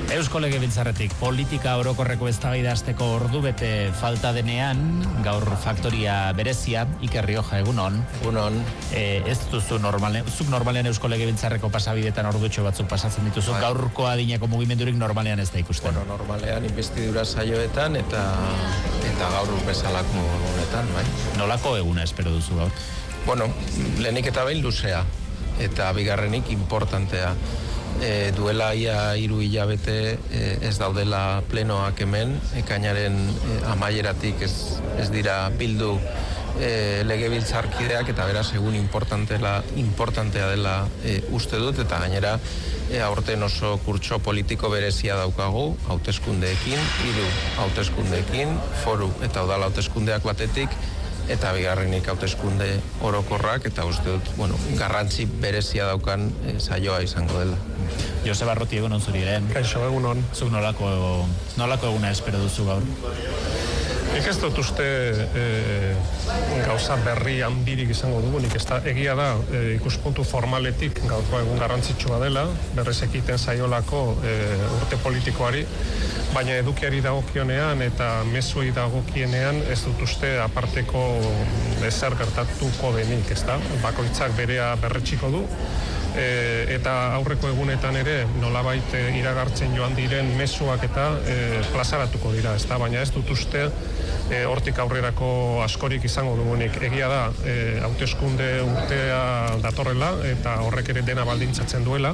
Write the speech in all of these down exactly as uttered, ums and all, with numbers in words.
Eusko Legebiltzarretik politika orokorreko eztabaida hasteko ordu bete falta denean, gaur faktoria berezia, Iker Rioja, egunon. Egunon. E, ez duzu normalen, zuk normalean Eusko Legebiltzarreko pasabidetan ordutxo batzuk pasatzen dituzu, bai. Gaurko adineko mugimendurik normalean ez da ikusten. Bueno, normalean investidura saioetan eta eta gaur bezalako honetan, bai. Nolako eguna espero duzu gaur? Bueno, lehenik eta behin luzea, eta bigarrenik importantea. E, duela ia hiru hilabete e, ez daudela plenoak hemen, ekainaren e, amaieratik ez, ez dira bildu e, legebiltzarkideak, eta beraz egun importantea dela e, uste dut, eta gainera e, aurten oso kurtso politiko berezia daukagu, hauteskundeekin, hiru hauteskundeekin, foru eta udal hauteskundeak batetik, eta bigarrenik hauteskunde orokorrak, eta uste dut, bueno, garrantzi berezia daukan e, saioa izango dela. Joseba Arroti, egunon zuri, eh? Kaixo, egunon. Zuk nolako, nolako eguna espero duzu gaur? Nik ez dut uste e, gauza berri handirik izango dugunik, ez da, egia da e, ikuspuntu formaletik gaurko egun garrantzitsua dela, berrez ekiten zaiolako e, urte politikoari, baina edukiari dagokionean eta mezuei dagokienean ez dut uste aparteko ezer gertatuko denik, ez da? Bakoitzak berea berretxiko du, e, eta aurreko egunetan ere nolabait e, iragartzen joan diren mezuak eta e, plazaratuko dira, ez da? Baina ez dut uste e, hortik aurrerako askorik izango dugunik. Egia da, e, hauteskunde urtea datorrela eta horrek ere dena baldintzatzen duela,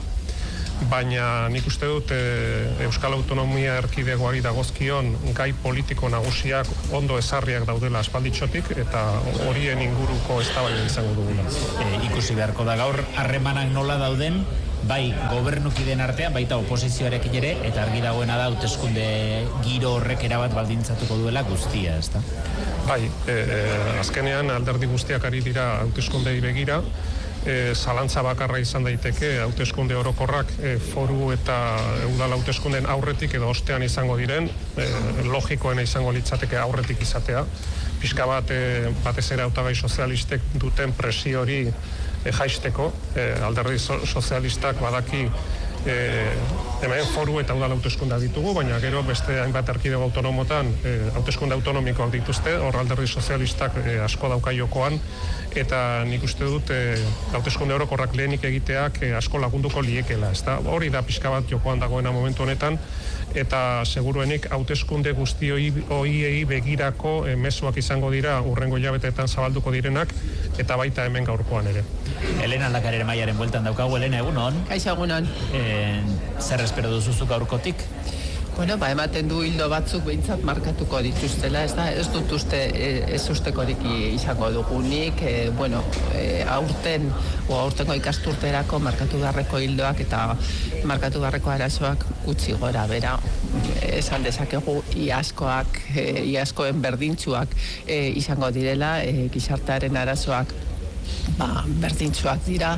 baina nik uste dut e, Euskal Autonomia Erkidegoari dagozkion gai politiko nagusiak ondo ezarriak daudela aspalditxotik, eta horien inguruko eztabaida izango dugula. E, ikusi beharko da gaur harremanak nola dauden, bai gobernukideen artean, baita oposizioarekin ere, eta argi dagoena da hauteskunde giro horrek erabat baldintzatuko duela guztia, ezta? Bai, e, e, azkenean alderdi guztiak ari dira hauteskundei begira, E, zalantza bakarra izan daiteke hauteskunde orokorrak e, foru eta udal hauteskunden aurretik edo ostean izango diren, e, logikoena izango litzateke aurretik izatea. Pixka bat e, batez ere hautagai sozialistek duten presiori e, jaisteko, e, alderdi so, sozialistak badaki e, hemen foru eta udal hauteskunde ditugu, baina gero beste hainbat erkidego autonomotan e, hauteskunde autonomikoak dituzte, hor alderdi sozialistak e, asko dauka jokoan, eta nik uste dut e, hauteskunde orokorrak lehenik egiteak e, asko lagunduko liekela, ezta? Hori da pixka bat jokoan dagoena momentu honetan, eta seguruenik hauteskunde guztioi hoiei begirako e, mezuak izango dira urrengo hilabeteetan zabalduko direnak, eta baita hemen gaurkoan ere. Elena Lakarere Maiaren bueltan daukagu. Elena, egunon. Kaixo, egunon. E, zer espero duzuzu gaurkotik? Bueno, ba, ematen du hildo batzuk behintzat markatuko dituztela, ez da, ez dut uste, ez ustekorik izango dugunik, e, bueno, e, aurten, o aurtengo ikasturterako markatu beharreko hildoak eta markatu beharreko arazoak gutxi gora bera, esan dezakegu iazkoak, e, iazkoen berdintsuak e, izango direla, e, gizartearen arazoak ba, berdintsuak dira,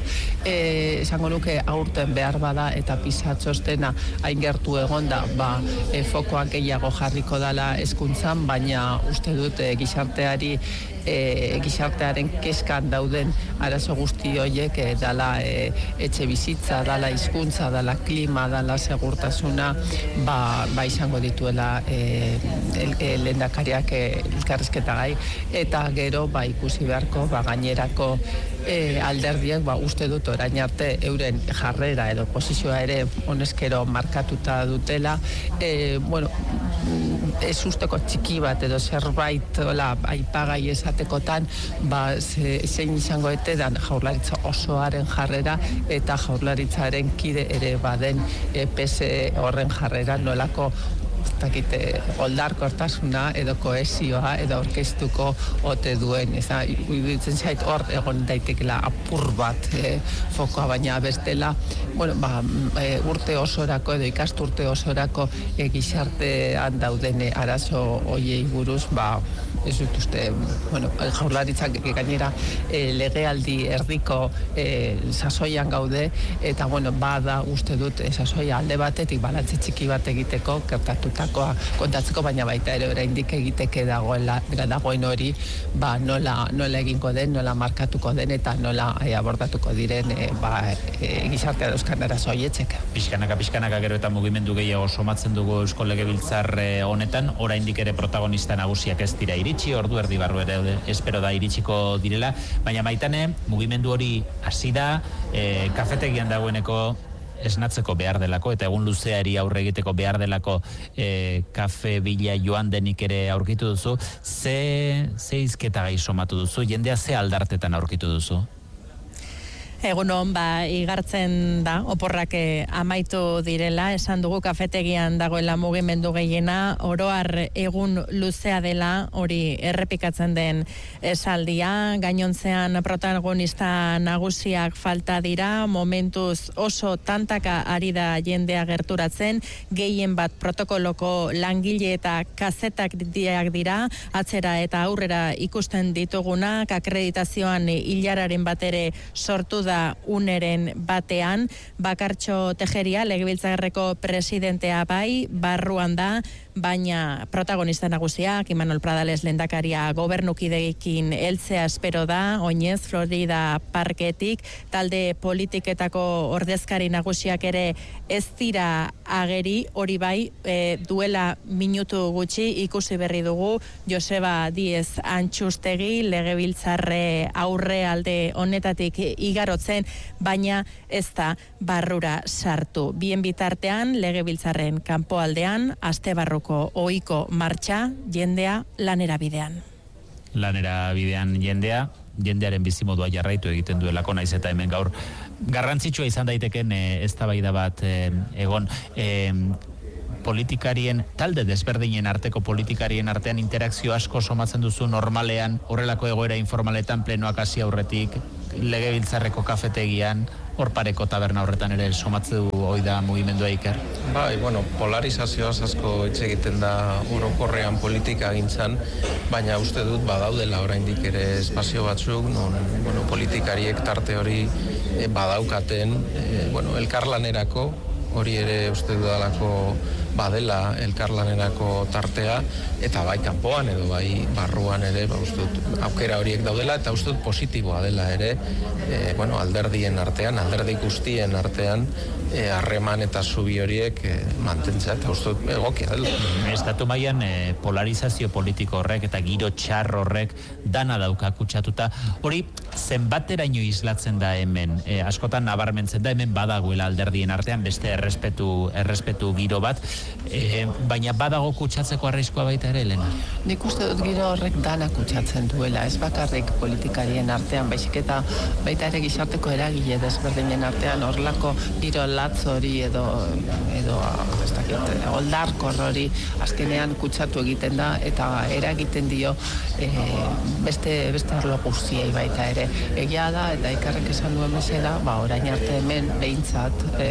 e, esango nuke aurten behar bada eta PISA txostena hain gertu egonda, ba, e, fokoak gehiago jarriko dala hezkuntzan, baina uste dut e, gizarteari E, gizartearen kezkan dauden arazo guzti horiek e, dala e, etxe bizitza, dala hizkuntza, dala klima, dala segurtasuna, ba, ba izango dituela e, el, el, lehendakariak e, elkarrizketa gai, eta gero ba ikusi beharko ba gainerako e, alderdiek ba uste dut orain arte euren jarrera edo posizioa ere honezkero markatuta dutela, e, bueno, ez usteko txiki bat edo zerbait ola, aipagai esatekotan, ba, ze, zein izango etedan Jaurlaritza osoaren jarrera eta Jaurlaritzaren kide ere baden e, P S horren jarrera nolako dakite, oldarkortasuna edo kohesioa edo orkestuko ote duen, ez da, iruditzen zait hor egon daitekela apur bat e, fokoa, baina bestela, bueno, ba, e, urte osorako edo ikasturte osorako e, gizartean dauden arazo hoiei buruz, ba, ez dut uste, bueno, jaurlaritzak gainera e, legealdi erdiko e, sasoian gaude, eta bueno, bada uste dut e, sasoia alde batetik balantze txiki bat egiteko, gertatutakoa kontatzeko, baina baita ere oraindik egiteke dagoela, dagoen hori, ba, nola, nola egingo den, nola markatuko den, eta nola e, abordatuko diren e, ba, e, gizartea dauzkan arazo hoietzek. Pixkanaka, pixkanaka gero eta mugimendu gehiago somatzen dugu Eusko Legebiltzar honetan, oraindik ere protagonista nagusiak ez dira iritsi, ordu erdi barru ere espero da iritsiko direla, baina Maitane, mugimendu hori hasi da, e, kafetegian dagoeneko esnatzeko behar delako, eta egun luzeari aurre egiteko behar delako e, kafe bila joan denik ere aurkitu duzu, ze, ze izketa gai somatu duzu, jendea ze aldartetan aurkitu duzu? Egunon, ba, igartzen da, oporrak amaitu direla, esan dugu kafetegian dagoela mugimendu gehiena, oroar egun luzea dela, hori errepikatzen den esaldia, gainontzean protagonista nagusiak falta dira, momentuz oso tantaka ari da jendea gerturatzen, gehien bat protokoloko langile eta kazetak diak dira, atzera eta aurrera ikusten ditugunak, akreditazioan hilararen batere sortu da uneren batean, Bakartxo Tejeria, Legebiltzarreko presidentea bai, barruan da, baina protagonista nagusiak, Imanol Pradales lehendakaria gobernukideekin heltzea espero da, oinez Florida Parketik, talde politiketako ordezkari nagusiak ere ez dira ageri, hori bai, e, duela minutu gutxi ikusi berri dugu Joseba Diez Antxustegi, Legebiltzarre aurre alde honetatik igarotzen, baina ez da barrura sartu. Bien bitartean, Legebiltzarren kanpoaldean, aste barruko ohiko martxa, jendea lanera bidean. Lanera bidean jendea, jendearen bizimodua jarraitu egiten duelako, naiz eta hemen gaur garrantzitsua izan daiteken e, eztabaida bat e, egon e, politikarien, talde desberdinen arteko politikarien artean interakzio asko somatzen duzu normalean, horrelako egoera informaletan, plenoak hasi aurretik, Legebiltzarreko kafetegian, hor pareko taberna horretan ere somatze du hoi da mugimendua Iker? Bai, bueno, polarizazioaz asko hitz egiten da orokorrean politika gintzan, baina uste dut badaudela oraindik ere espazio batzuk, non, bueno, politikariek tarte hori e, badaukaten, e, bueno, elkarlanerako, hori ere uste dudalako badela elkarlanerako tartea, eta bai kanpoan edo bai barruan ere, ba, uste dut aukera horiek daudela, eta uste dut positiboa dela ere, e, bueno, alderdien artean, alderdi guztien artean, harreman e, eta zubi horiek e, mantentzea, eta uste dut egokia dela. Estatu mailan e, polarizazio politiko horrek eta giro txar horrek dana dauka kutsatuta, hori zenbateraino islatzen da hemen, e, askotan nabarmentzen da hemen badagoela alderdien artean beste errespetu, errespetu giro bat, e, baina badago kutsatzeko arriskua baita ere, Elena? Nik uste dut giro horrek dana kutsatzen duela, ez bakarrik politikarien artean, baizik eta baita ere gizarteko eragile desberdinen artean, horlako giro latz hori edo, edo ez dakit, oldarkor hori azkenean kutsatu egiten da, eta eragiten dio e, beste, beste arlo guztiei baita ere. Egia da, eta Ikarrek esan duen bezala, ba, orain arte hemen behintzat e,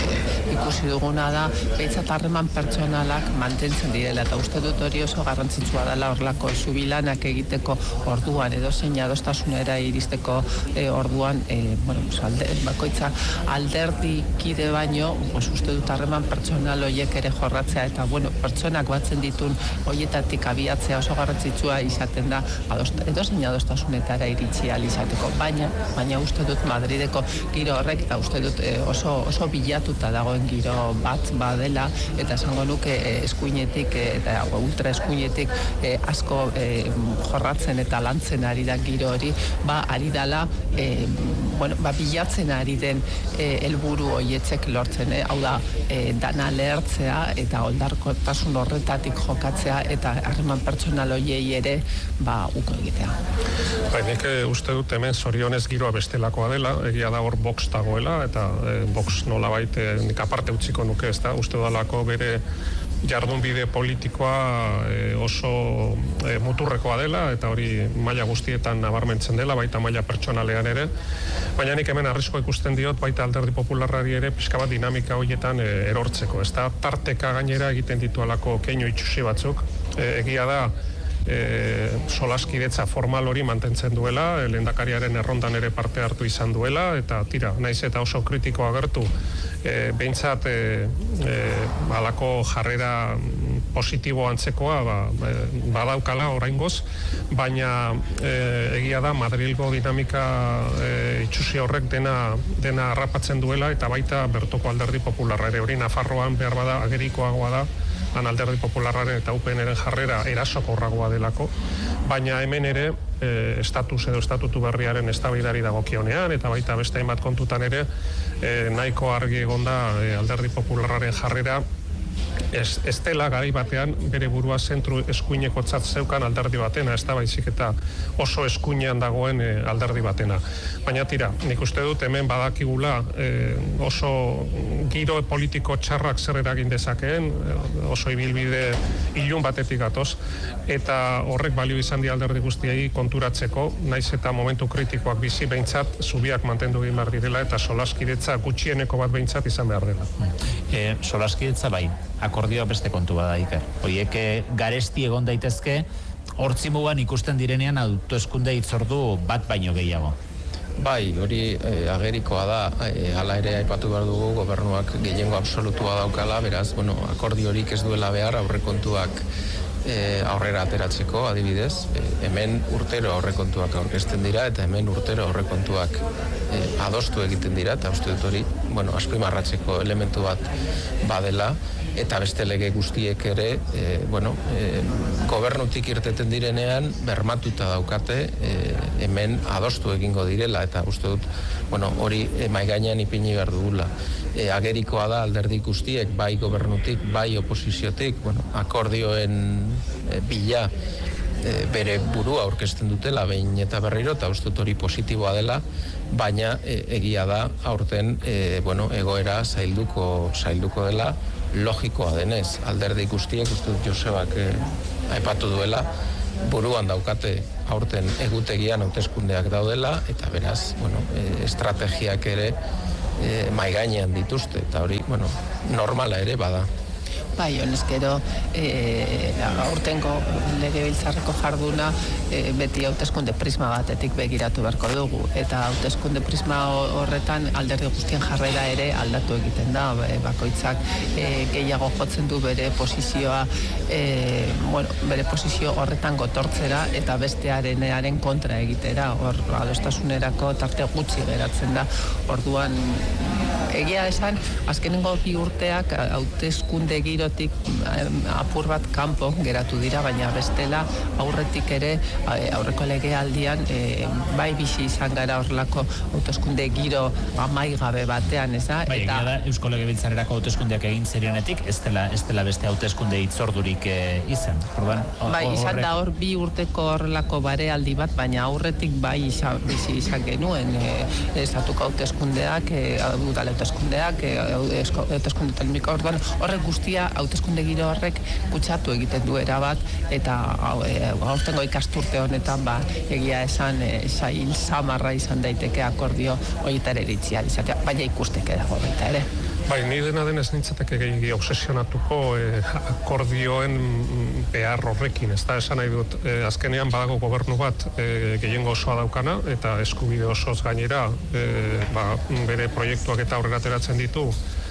ikusi duguna da, behintzat harreman pertsonalak mantentzen direla, eta uste dut hori oso garrantzitsua dela horlako zubilanak egiteko orduan, edo zein adostasunera iristeko e, orduan, e, bueno, alde, bakoitza alderdi kide baino, pues, uste dut harreman pertsonal horiek ere jorratzea, eta bueno, pertsonak batzen ditun horietatik abiatzea oso garrantzitsua izaten da, adosta, edo zein adostasunetara iritsi ahal izateko, baina, baina uste dut Madrideko giro horrek, eta uste dut e, oso, oso bilatuta dagoen giro bat badela, eta esango nuke e, eskuinetik e, eta ultra eskuinetik e, asko e, jorratzen eta lantzen ari da giro hori, ba ari dala e, bueno, ba bilatzen ari den e, helburu hoietzek lortzen, eh? Hau da e, dana lehertzea eta oldarkotasun horretatik jokatzea eta harreman pertsonal hoiei ere ba uko egitea. Bai, nik uste dut hemen zorionez giroa bestelakoa dela, egia da hor box dagoela, eta e, box nolabait e, nik aparte utziko nuke, ez da, uste dalako bere jardunbide politikoa e, oso e, muturrekoa dela, eta hori maila guztietan nabarmentzen dela, baita maila pertsonalean ere, baina nik hemen arrisko ikusten diot, baita alderdi popularrari ere pixka bat dinamika horietan e, erortzeko, ez da, tarteka gainera egiten ditu alako keinu itxusi batzuk, e, egia da, e, solaskidetza formal hori mantentzen duela, lehendakariaren errondan ere parte hartu izan duela, eta tira, naiz eta oso kritiko agertu, e, behintzat e, e, halako jarrera positibo antzekoa ba, badaukala oraingoz, baina e, egia da Madrilgo dinamika e, itxusi horrek dena, dena harrapatzen duela, eta baita bertoko alderdi popularra ere hori Nafarroan behar bada agerikoagoa da, han alderdi popularraren eta U P N-ren jarrera erasokorragoa delako, baina hemen ere e, estatus edo estatutu berriaren eztabaidari dagokionean, eta baita beste hainbat kontutan ere e, nahiko argi egonda e, alderdi popularraren jarrera Ez, ez dela garai batean bere burua zentru eskuinekotzat zeukan alderdi batena, ez da baizik eta oso eskuinean dagoen e, alderdi batena. Baina tira, nik uste dut hemen badakigula e, oso giro politiko txarrak zer eragin dezakeen, oso ibilbide ilun batetik gatoz, eta horrek balio izan di alderdi guztiei konturatzeko, naiz eta momentu kritikoak bizi behintzat zubiak mantendu egin behar direla, eta solaskidetza gutxieneko bat behintzat izan behar dela. E, solaskidetza bai, akordioa beste kontu bada, Iker. Hoiek garesti egon daitezke, hortzi mugan ikusten direnean autoeskunde hitzordu bat baino gehiago. Bai, hori e, agerikoa da, e, hala ere aipatu behar dugu gobernuak gehiengo absolutua daukala, beraz, bueno, akordiorik ez duela behar aurrekontuak e, aurrera ateratzeko, adibidez, e, hemen urtero aurrekontuak aurkezten dira, eta hemen urtero aurrekontuak e, adostu egiten dira, eta uste dut hori, bueno, azpimarratzeko elementu bat badela, eta beste lege guztiek ere, e, bueno, e, gobernutik irteten direnean, bermatuta daukate, e, hemen adostu egingo direla, eta uste dut, bueno, hori e, maigainean ipini behar dugula. E, agerikoa da alderdi guztiek, bai gobernutik, bai oposiziotik, bueno, akordioen e, bila e, bere burua aurkezten dutela, behin eta berriro, eta uste dut hori positiboa dela, baina e, egia da, aurten, e, bueno, egoera zailduko, zailduko dela, logikoa denez, alderdi guztiek, uste dut Josebak eh, aipatu duela, buruan daukate aurten egutegian hauteskundeak daudela, eta beraz, bueno, eh, estrategiak ere eh, maigainean dituzte, eta hori, bueno, normala ere bada. Bai, honezkero, e, aurtengo legebiltzarreko jarduna e, beti hauteskunde prisma batetik begiratu beharko dugu, eta hauteskunde prisma horretan alderdi guztien jarrera ere aldatu egiten da, bakoitzak e, gehiago jotzen du bere posizioa, e, bueno, bere posizio horretan gotortzera eta bestearenaren kontra egitera, hor adostasunerako tarte gutxi geratzen da, orduan egia esan, azkenengo bi urteak hauteskunde girotik apur bat kanpo geratu dira, baina bestela aurretik ere aurreko legealdian e, bai bizi izan gara horrelako hauteskunde giro amaigabe batean, ez da? Bai, eta egia da, Eusko Legebiltzarrerako hauteskundeak egin zerionetik, ez dela, ez dela beste hauteskunde hitzordurik e, izan. Orduan, bai, izan da hor bi urteko horrelako barealdi bat, baina aurretik bai izan, bizi izan genuen e, estatuko hauteskundeak, e, udal hauteskundeak, e, hauteskunde tekniko, orduan horrek guztia hauteskunde giro horrek kutsatu egiten du erabat, eta aurtengo ikasturte honetan ba, egia esan e, zail samarra izan daiteke akordio horietara iritzia izatea, baina ikusteke dago baita ere. Bai, ni dena denez nintzateke gehi obsesionatuko eh, akordioen behar horrekin, ez da esan nahi dut, eh, azkenean badago gobernu bat eh, gehiengo osoa daukana, eta eskubide osoz gainera eh, ba, bere proiektuak eta aurrera ateratzen ditu,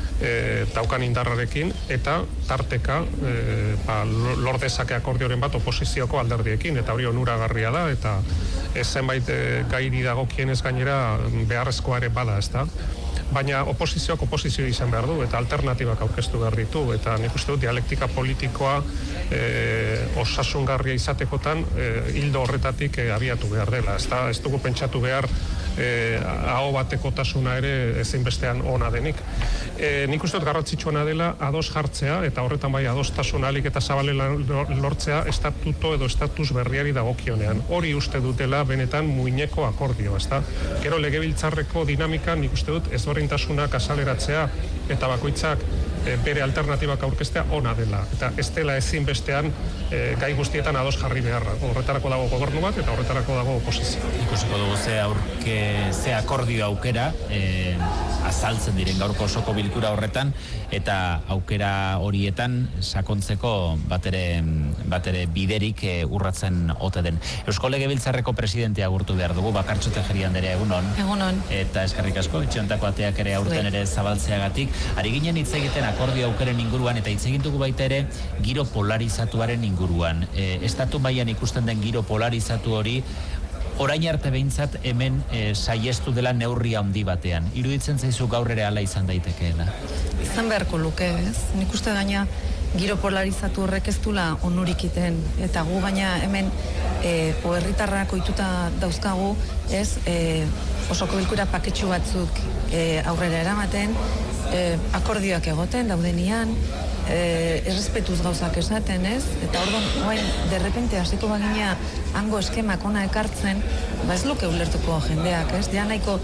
E, daukan indarrarekin, eta tarteka e, ba, lor dezake akordioren bat oposizioko alderdiekin, eta hori onuragarria da, eta ez zenbait e, gairi dagokienez gainera beharrezkoa ere bada, ez da. Baina oposizioak oposizio izan behar du, eta alternatibak aurkeztu behar ditu, eta nik uste dut dialektika politikoa e, osasungarria izatekotan e, hildo horretatik e, abiatu behar dela, ez da, ez dugu pentsatu behar E, aho batekotasuna ere ezinbestean ona denik. E, nik uste dut garrantzitsua dela ados jartzea, eta horretan bai adostasuna alik eta zabale lortzea estatuto edo estatus berriari dagokionean. Hori uste dutela benetan muineko akordio, ezta? Gero legebiltzarreko dinamikan nik uste dut ezberdintasunak azaleratzea eta bakoitzak e, bere alternatibak aurkeztea ona dela. Eta ez dela ezinbestean e, gai guztietan ados jarri beharra. Horretarako dago gobernu bat eta horretarako dago oposizio. Ikusiko dugu ze aurke, ze akordio aukera e, azaltzen diren gaurko osoko bilkura horretan, eta aukera horietan sakontzeko batere, batere biderik e, urratzen ote den. Eusko Legebiltzarreko presidentea agurtu behar dugu, Bakartxo Tejeria Anderea, egunon. Egunon. Eta eskerrik asko, itxontako ateak ere aurten ere zabaltzeagatik. Ari ginen hitz egiten akordio aukeren inguruan, eta hitz egin dugu baita ere giro polarizatuaren inguruan. E, estatu mailan ikusten den giro polarizatu hori, orain arte behintzat hemen e, saiestu dela neurri handi batean. Iruditzen zaizu gaur ere hala izan daitekeela? Izan beharko luke, ez? Nik uste gaina giro polarizatu horrek ez dula onurik iten. Eta gu gaina hemen e, herritarrak ohituta dauzkagu, ez? E, osoko bilkura paketxu batzuk e, aurrera eramaten, e, akordioak egoten daudenian, e, errespetuz gauzak esaten, ez? Eta orduan, oain, derrepente hasiko bagina hango eskemak ona ekartzen, ba ez luke ulertuko jendeak, ez? Ja nahiko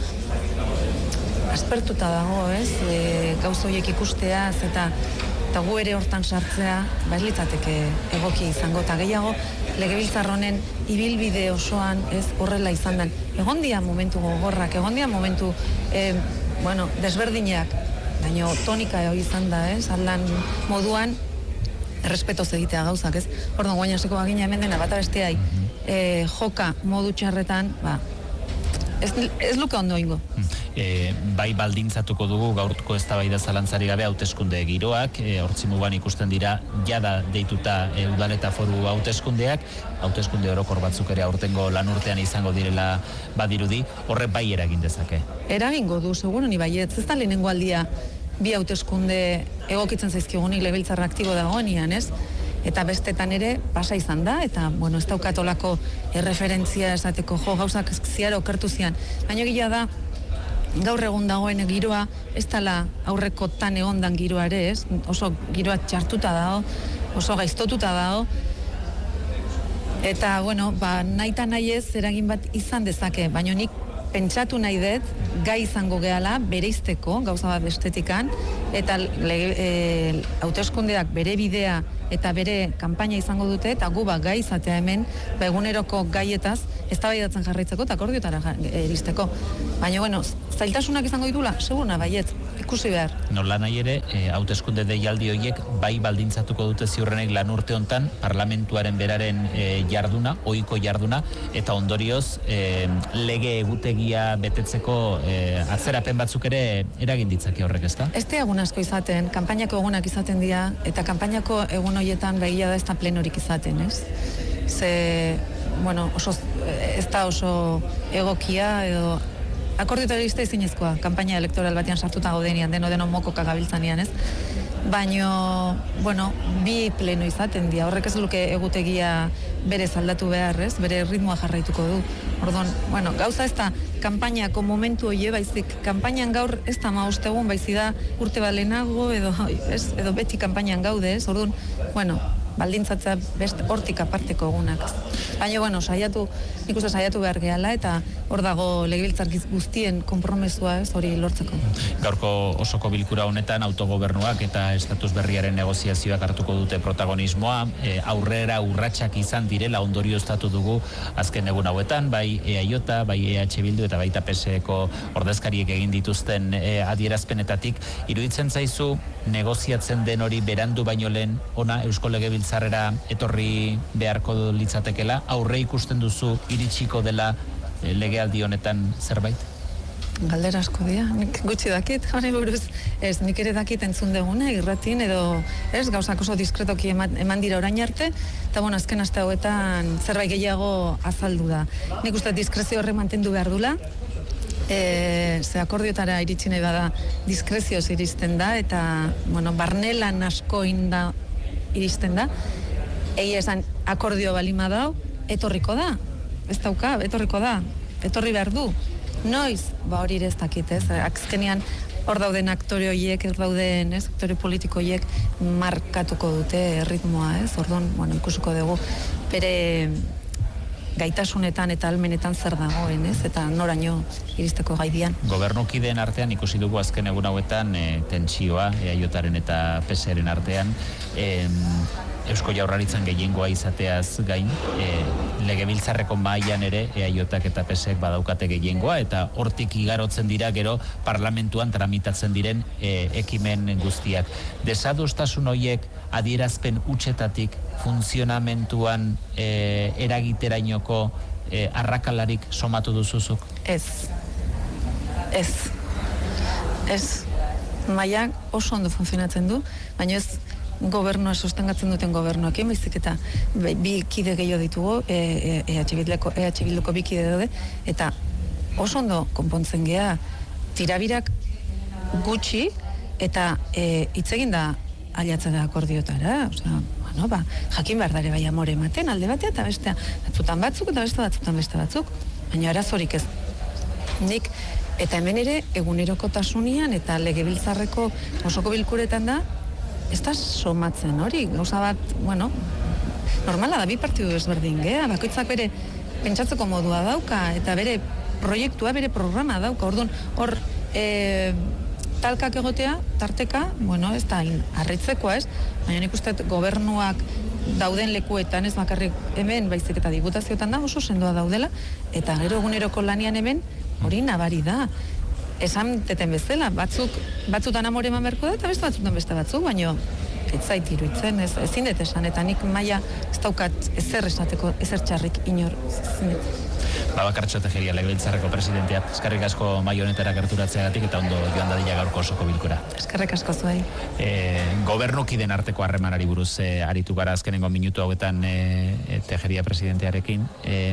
aspertuta dago, ez? E, gauza horiek ikusteaz eta eta gu ere hortan sartzea, ba ez litzateke egoki izango, eta gehiago Legebiltzar honen ibilbide osoan ez horrela izan den. Egon dia momentu gogorrak, egon dia momentu eh, bueno, desberdinak, baina tonika hori izan da, ez? Aldan moduan errespetoz egitea gauzak, ez? Orduan, guain hasiko bagina hemen dena bata besteai eh, joka modu txarretan, ba, ez, ez luke ondo ingo. E, bai baldintzatuko dugu gaurko eztabaida zalantzari gabe hauteskunde giroak, e, hortzi mugan ikusten dira jada deituta e, udal eta foru hauteskundeak, hauteskunde orokor batzuk ere aurtengo lan urtean izango direla badirudi, horre bai eragin dezake. Eragingo du, seguro ni baietz, ez da lehenengo aldia bi hauteskunde egokitzen zaizkigunik Legebiltzarra aktibo dagoenean, ez? Eta bestetan ere pasa izan da, eta bueno, ez daukatolako erreferentzia esateko jo gauzak ziaro okertu zian. Baina gila da, gaur egun dagoen giroa, ez dela aurreko tan egondan giroa ere, ez? Oso giroa txartuta dago, oso gaiztotuta dago. Eta, bueno, ba, nahi eta nahi ez eragin bat izan dezake, baina nik pentsatu nahi dut, gai izango gehala bereizteko, gauza bat bestetikan, eta e, hauteskundeak bere bidea eta bere kanpaina izango dute, eta gu ba gai izatea hemen, ba eguneroko gaietaz, eztabaidatzen jarraitzeko eta akordiotara eristeko. Baina, bueno, zailtasunak izango ditula, seguruna baiet, ikusi behar. Nola nahi ere, hauteskunde e, deialdi horiek bai baldintzatuko dute ziurrenek lan urte hontan parlamentuaren beraren e, jarduna, ohiko jarduna, eta ondorioz e, lege egutegia betetzeko e, atzerapen batzuk ere eragin ditzake horrek, ezta? Ez da egun asko izaten, kanpainako egunak izaten dira, eta kanpainako egun horietan begia da ez da plenorik izaten, ez? Ze, bueno, oso, ez da oso egokia edo akordiotara izte izinezkoa, kanpaina elektoral batean sartuta gaudenian, deno deno mokoka gabiltzanean, ez? Baino, bueno, bi pleno izaten dira, horrek ez luke egutegia bere aldatu behar, ez? Bere ritmoa jarraituko du. Orduan, bueno, gauza ez da kanpainako momentu hoie, baizik, kanpainan gaur ez da maostegun, baizik da urte balenago, edo, ez, edo beti kanpainan gaude, ez? Orduan, bueno, baldintzatza best hortik aparteko egunak. Baina, bueno, saiatu, nik uste saiatu behar gehala, eta hor dago Legebiltzar guztien konpromesua, ez, hori lortzeko. Gaurko osoko bilkura honetan autogobernuak eta estatus berriaren negoziazioak hartuko dute protagonismoa, e, aurrera urratsak izan direla ondorioztatu dugu azken egun hauetan, bai E A J, bai E H Bildu eta baita P S Eko ordezkariek egin dituzten e, adierazpenetatik. Iruditzen zaizu negoziatzen den hori berandu baino lehen ona Eusko Legebiltzarrera etorri beharko litzatekela, aurre ikusten duzu iritsiko dela e, legealdi honetan zerbait? Galdera asko dira, nik gutxi dakit, hori buruz, ez, nik ere dakit entzun deguna, irratin, edo, ez, gauzak oso diskretoki eman, eman dira orain arte, eta, bueno, azken aste hauetan zerbait gehiago azaldu da. Nik uste diskrezio horre mantendu behar dula, e, ze akordiotara iritsi nahi bada diskrezioz iristen da, eta, bueno, barnelan asko inda iristen da, egia esan akordio balima dau, etorriko da, ez dauka, etorriko da, etorri behar du. Noiz, ba hori ere ez dakit, ez? Azkenean hor dauden aktore horiek, hor dauden, ez? Aktore politiko horiek markatuko dute ritmoa, ez? Orduan, bueno, ikusiko dugu bere gaitasunetan eta almenetan zer dagoen, ez? Eta noraino iristeko gaidian. Gobernukideen artean ikusi dugu azken egun hauetan e, tentsioa E A Jaren eta P S Eren artean, e, Eusko Jaurlaritzan gehiengoa izateaz gain, e, legebiltzarreko mailan ere E A Jak eta P S Ek badaukate gehiengoa, eta hortik igarotzen dira gero parlamentuan tramitatzen diren e, ekimen guztiak. Desadostasun horiek adierazpen hutsetatik funtzionamentuan e, eragiterainoko e, arrakalarik somatu duzuzuk? Ez. Ez. Ez. Maiak oso ondo funtzionatzen du, baina ez gobernua sostengatzen duten gobernuakin, baizik eta bi kide gehiago ditugu, E H Bilduko bi kide daude, eta oso ondo konpontzen gea tirabirak gutxi, eta hitz egin da aliatzen da akordiotara, osea, bueno, ba, jakin behar dare bai amore ematen, alde batea eta bestea, batzutan batzuk eta beste batzutan beste batzuk, baina arazorik ez. Nik, eta hemen ere, egunerokotasunean eta legebiltzarreko osoko bilkuretan da, ez da somatzen hori, gauza bat, bueno, normala da, bi partidu ezberdin gea, bakoitzak bere pentsatzeko modua dauka, eta bere proiektua, bere programa dauka, orduan, hor, e, talkak egotea, tarteka, bueno, ez da, harritzekoa ez, baina nik uste gobernuak dauden lekuetan, ez bakarrik hemen, baizik eta diputazioetan da, oso sendoa daudela, eta gero eguneroko lanian hemen, hori nabari da. Esan teten bezala, batzuk, batzutan amore eman berko da, eta beste batzutan beste batzuk, baina ez zait iruditzen, ez, ezin dut esan, eta nik maila ez daukat ezer esateko, ezer txarrik inor. Babakartxo Tejeria, legebiltzarreko presidentea, eskerrik asko mai honetara gerturatzeagatik eta ondo joan dadila gaurko osoko bilkura. Eskerrik asko zuei. E, gobernukiden arteko harremanari buruz e, aritu gara azkenengo minutu hauetan e, Tejeria presidentearekin. E,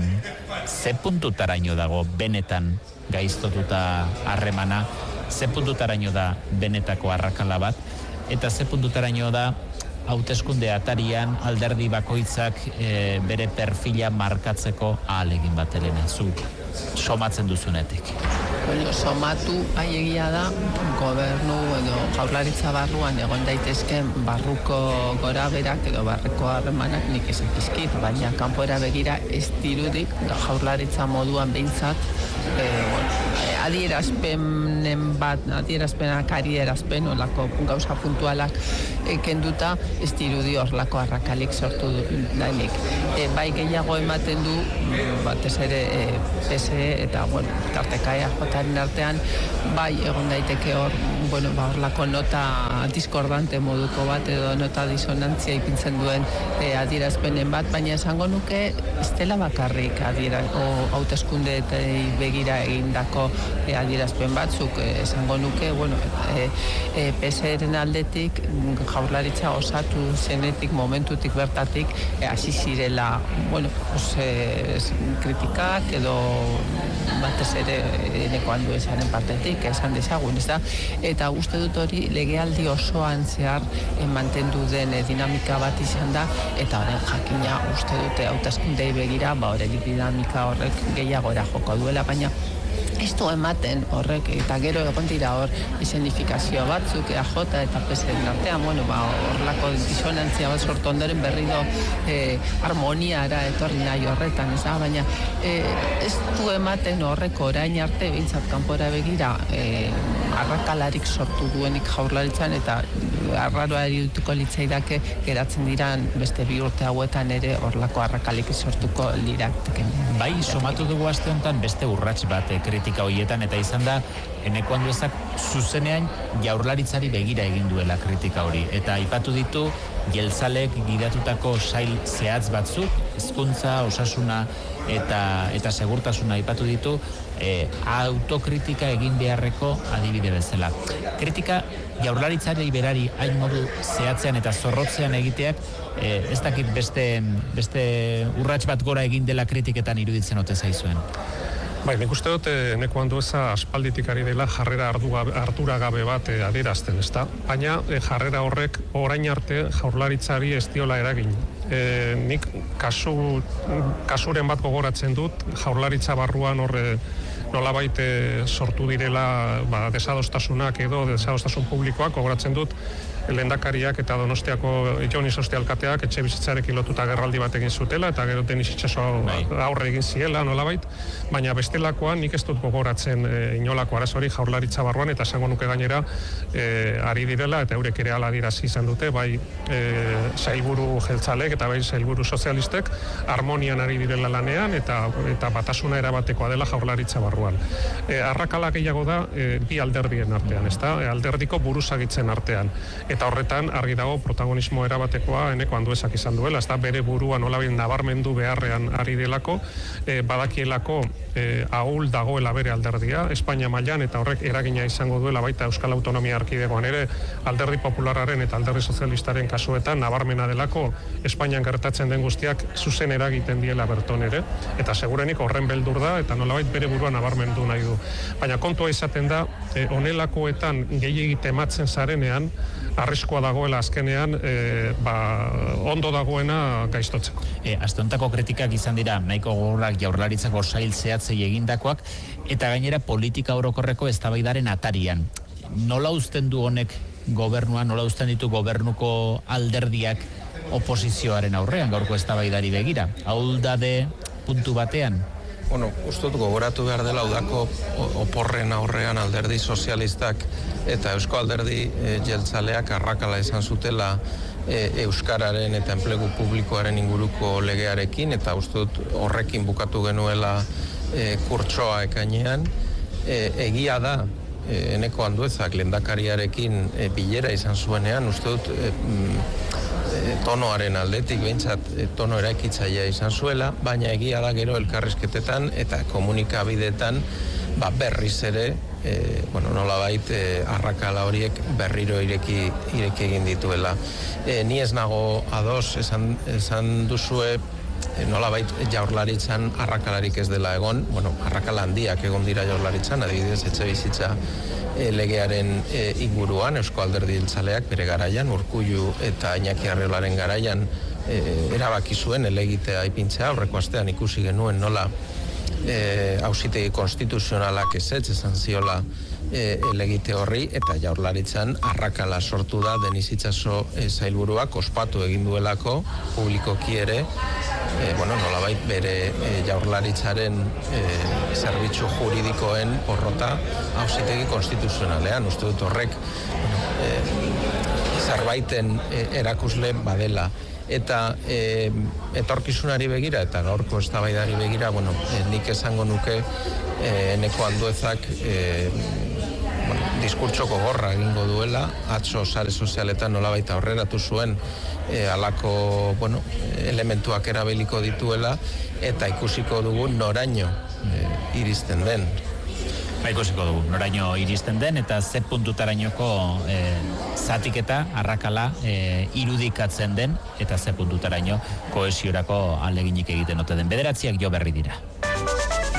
ze puntutaraino dago benetan gaiztotuta harremana, ze puntutaraino da benetako arrakala bat, eta ze puntutaraino da hauteskunde atarian alderdi bakoitzak e, bere perfila markatzeko ahalegin bat Elena, zu somatzen duzunetik. Bueno, somatu haiegia da gobernu edo jaurlaritza barruan egon daitezken barruko gora berak edo barreko harremanak nik ez dizkit, baina kanpora begira ez dirudik jaurlaritza moduan behintzat e, bueno, adierazpenen bat, adierazpenak adierazpen olako gauza puntualak e, kenduta ez dirudi horlako arrakalik sortu danik. E, bai gehiago ematen du batez ere e, P S E eta bueno, tarteka E A Jaren artean bai egon daiteke hor, bueno, ba horlako nota diskordante moduko bat edo nota disonantzia ipintzen duen e, adierazpenen bat, baina esango nuke ez dela bakarrik adiera o hauteskunde begira egindako e, adierazpen batzuk, e, esango nuke, bueno, e, e, P S Eren aldetik jaurlaritza osatu zenetik momentutik bertatik e, hasi zirela, bueno, pues, e, kritikak edo batez ere eneko handu esaren partetik, esan dezagun, ez da? Eta uste dut hori legealdi osoan zehar e, mantendu den e, dinamika bat izan da, eta horren jakina uste dute hauteskundei begira, ba horrek dinamika horrek gehiagora joko duela, baina ez du ematen horrek, eta gero egon dira hor esenifikazio batzuk, E A J eta P S Eren artean, bueno, ba, horlako disonantzia bat sortu ondoren berriro eh, harmoniara etorri nahi horretan, ez da, baina eh, ez du ematen horrek orain arte behintzat kanpora begira eh, arrakalarik sortu duenik jaurlaritzan, eta arraroa irudituko litzaidake geratzen diran beste bi urte hauetan ere horlako arrakalik sortuko lirateken. Bai, somatu dugu aste honetan beste urrats bat e, kritika horietan, eta izan da Eneko Anduezak zuzenean jaurlaritzari begira egin duela kritika hori, eta aipatu ditu jeltzalek gidatutako sail zehatz batzuk, hezkuntza, osasuna eta eta segurtasuna aipatu ditu, e, autokritika egin beharreko adibide bezala. Kritika jaurlaritzari berari hain modu zehatzean eta zorrotzean egiteak, e, ez dakit beste, beste urrats bat gora egin dela kritiketan iruditzen ote zaizuen. Bai, nik uste dut Eneko Andueza aspalditik ari dela jarrera ardura gabe bat e, adierazten, ezta? Baina e, jarrera horrek orain arte jaurlaritzari ez diola eragin. E, nik kasu, kasuren bat gogoratzen dut, jaurlaritza barruan horre nolabait e, sortu direla ba, desadostasunak edo desadostasun publikoak, gogoratzen dut lehendakariak eta Donostiako Jon Izozte alkateak etxe bizitzarekin lotuta gerraldi bat egin zutela, eta gero Denis Itxaso aurre egin ziela, nolabait, baina bestelakoan nik ez dut gogoratzen e, inolako arazori Jaurlaritza barruan, eta esango nuke gainera e, ari direla, eta eurek ere ala dirazi izan dute, bai e, sailburu jeltzalek eta bai sailburu sozialistek harmonian ari direla lanean, eta eta batasuna erabatekoa dela Jaurlaritza barruan. E, arrakala gehiago da e, bi alderdien artean, ezta? E, alderdiko buruzagitzen artean. Eta horretan argi dago protagonismo erabatekoa Eneko Anduezak izan duela, ezta bere burua nolabait nabarmendu beharrean ari delako, e, badakielako e, ahul dagoela bere alderdia, Espainia mailan, eta horrek eragina izango duela baita Euskal Autonomia Erkidegoan ere, Alderdi Popularraren eta Alderdi Sozialistaren kasuetan nabarmena delako Espainian gertatzen den guztiak zuzen eragiten diela berton ere, eta segurenik horren beldur da, eta nolabait bere burua nabarmendu nahi du. Baina kontua izaten da, e, onelakoetan gehiegi tematzen zarenean, arriskoa dagoela azkenean, e, ba, ondo dagoena gaiztotzeko. E, Asteontako kritikak izan dira, nahiko gogorrak Jaurlaritzako sail zehatzei egindakoak, eta gainera politika orokorreko eztabaidaren atarian. Nola uzten du honek gobernua, nola uzten ditu gobernuko alderdiak oposizioaren aurrean, gaurko eztabaidari begira? Ahuldade puntu batean? Bueno, uste dut gogoratu behar dela udako oporren aurrean Alderdi Sozialistak eta Eusko Alderdi e, jeltzaleak arrakala izan zutela e, Euskararen eta enplegu publikoaren inguruko legearekin, eta uste dut horrekin bukatu genuela e, kurtsoa ekainean. E, egia da, e, Eneko Anduezak lehendakariarekin e, bilera izan zuenean, uste dut e, tonoaren aldetik behintzat tono eraikitzailea izan zuela, baina egia da gero elkarrizketetan eta komunikabideetan ba, berriz ere e, bueno, nolabait e, arrakala horiek berriro ireki, ireki egin dituela. E, ni ez nago ados esan, esan duzue e, nolabait Jaurlaritzan arrakalarik ez dela egon, bueno, arrakala handiak egon dira Jaurlaritzan, adibidez etxe bizitza E, legearen e, inguruan, Eusko Alderdi Jeltzaleak bere garaian, Urkullu eta Iñaki Arriolaren garaian e, erabaki zuen elegitea ipintzea, aurreko astean ikusi genuen nola e, auzitegi konstituzionalak ezetz esan ziola e, elegite horri, eta Jaurlaritzan arrakala sortu da Denis Itxaso e, sailburuak ospatu egin duelako publikoki ere, e, bueno, nolabait bere e, Jaurlaritzaren e, zerbitzu juridikoen porrota auzitegi konstituzionalean. Uste dut horrek bueno, e, zerbaiten e, erakusle badela. Eta e, etorkizunari begira eta gaurko eztabaidari begira, bueno, e, nik esango nuke e, Eneko Anduezak e, bueno, diskurtsoko gorra egingo duela, atzo sare sozialetan nolabait aurreratu zuen e, alako bueno, elementuak erabiliko dituela, eta ikusiko dugu noraino e, iristen den. Ba, ikusiko dugu, noraino iristen den, eta ze puntutarainoko e, zatiketa, arrakala e, irudikatzen den, eta ze puntutaraino kohesiorako aleginik egiten ote den. Bederatziak jo berri dira.